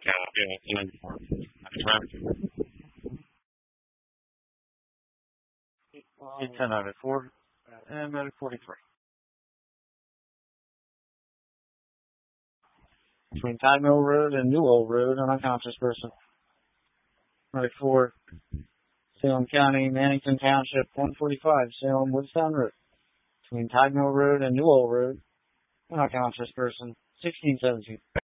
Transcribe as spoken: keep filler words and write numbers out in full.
ten out of four, and medic forty-three. Between Tide Mill Road and New Old Road, an unconscious person. Medic four, Salem County, Mannington Township, one forty-five, Salem Woodstown Road. Between Tide Mill Road and New Old Road, an unconscious person. sixteen seventeen.